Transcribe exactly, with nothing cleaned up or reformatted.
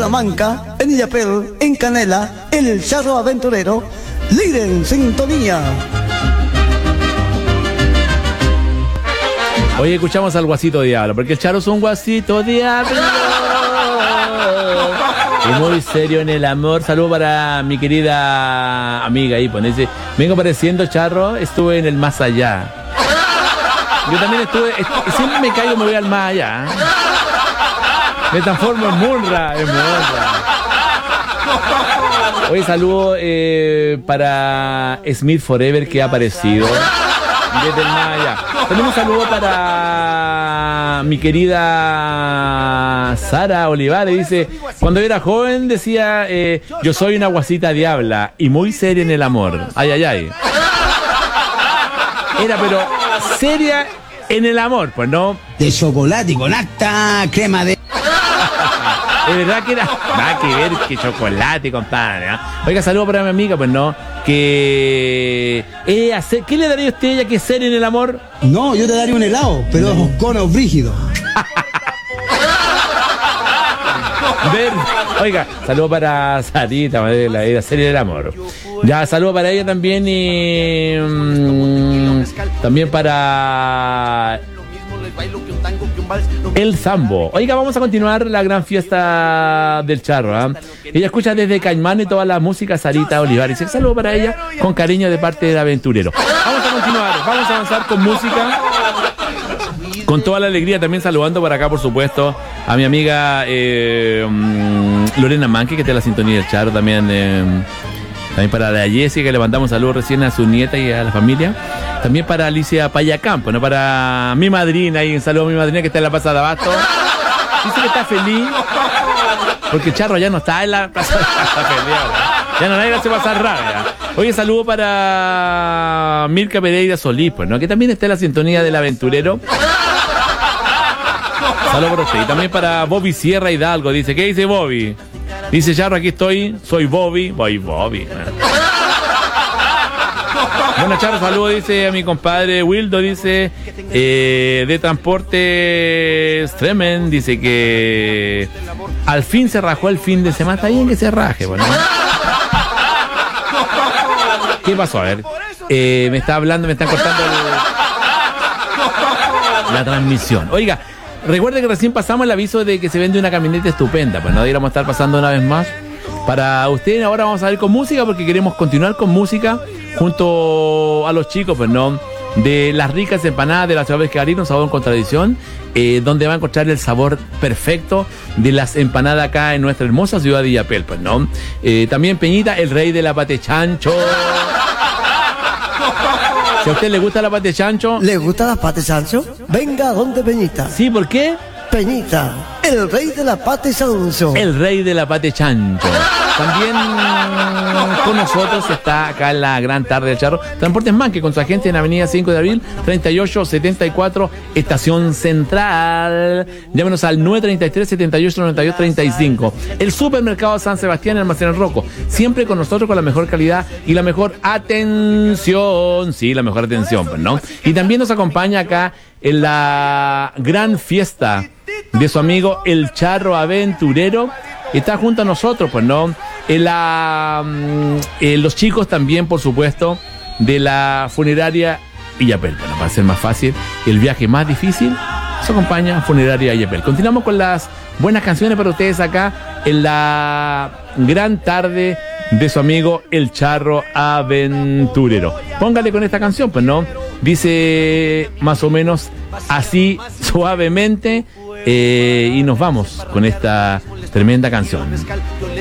Salamanca, en Illapel, en Canela, el Charro Aventurero, líder en sintonía. Hoy escuchamos al Guasito Diablo, porque el Charro es un Guasito Diablo. Y muy serio en el amor. Saludo para mi querida amiga ahí, pues dice, vengo apareciendo, Charro, estuve en el más allá. Yo también estuve, est- siempre me caigo, me voy al más allá. Me transformo en Munra, en Munra. Hoy saludo eh, para Smith Forever, que ha aparecido desde el más allá. También un saludo para mi querida Sara Olivares. Dice, cuando yo era joven decía, eh, yo soy una guasita diabla y muy seria en el amor. Ay, ay, ay. Era pero seria en el amor, pues no. De chocolate con harta crema de... Es verdad que era... Nada que ver que chocolate, compadre, ¿eh? Oiga, saludo para mi amiga, pues no. Que... Eh, hacer... ¿Qué le daría a usted a ella que seria en el amor? No, yo te daría un helado, pero no. Con conos brígidos. Ver. Oiga, saludo para Sarita, madre, la vida seria del amor. Ya, saludo para ella también y... Mmm, también para... El Zambo. Oiga, vamos a continuar la gran fiesta del Charro, ¿eh? Ella escucha desde Caimán y toda la música, Sarita Olivares. Un saludo para ella con cariño de parte del aventurero. Vamos a continuar, vamos a avanzar con música, con toda la alegría, también saludando por acá, por supuesto, a mi amiga eh, Lorena Manque, que está en la sintonía del Charro, también eh, también para la Jessie, que le mandamos saludos recién a su nieta y a la familia. También para Alicia Payacampo, ¿no? Para mi madrina, y un saludo a mi madrina que está en la Plaza de Abasto. Dice que está feliz porque el Charro ya no está en la Plaza de Abasto. Está feliz, ¿no? Ya no nadie le hace pasar rabia. Oye, saludo para Mirka Pereira Solís, pues, ¿no? Que también está en la sintonía del aventurero. Saludos para usted. Y también para Bobby Sierra Hidalgo. Dice, ¿qué dice Bobby? Dice, Charro, aquí estoy, soy Bobby. Voy Bobby. Bueno, Charro, saludo, dice a mi compadre Wildo, dice, eh, de Transportes Tremen, dice que al fin se rajó el fin de semana. Está bien que se raje, bueno. ¿Qué pasó? A ver, eh, me está hablando, me están cortando el, la transmisión. Oiga, recuerde que recién pasamos el aviso de que se vende una camioneta estupenda, pues no deberíamos estar pasando una vez más. Para ustedes ahora vamos a ir con música porque queremos continuar con música junto a los chicos, pues no, de las ricas empanadas de la ciudad de Pescarín, un sabor con tradición, eh, donde va a encontrar el sabor perfecto de las empanadas acá en nuestra hermosa ciudad de Illapel, pues no. Eh, también Peñita, el rey de la pate chancho. Si a usted le gusta la pate chancho, ¿le gusta la pate chancho? Venga, ¿dónde Peñita? Sí, ¿por qué? Peñita, el rey de la pate chancho. El rey de la pate chancho. También con nosotros está acá en la gran tarde del Charro Transportes Manque, con su agente en Avenida cinco de abril, treinta y ocho setenta y cuatro, Estación Central. Llámenos al nueve treinta y tres, setenta y ocho, noventa y dos, treinta y cinco. El Supermercado San Sebastián, Almacén El Roco. Siempre con nosotros, con la mejor calidad y la mejor atención. Sí, la mejor atención, pues, ¿no? Y también nos acompaña acá en la gran fiesta de su amigo el Charro Aventurero. Está junto a nosotros, pues, ¿no? En la, eh, los chicos también, por supuesto, de la funeraria Illapel. Bueno, para ser más fácil, el viaje más difícil, se acompaña Funeraria Illapel. Continuamos con las buenas canciones para ustedes acá en la gran tarde de su amigo el Charro Aventurero. Póngale con esta canción, pues, ¿no? Dice más o menos así, suavemente, eh, y nos vamos con esta tremenda canción.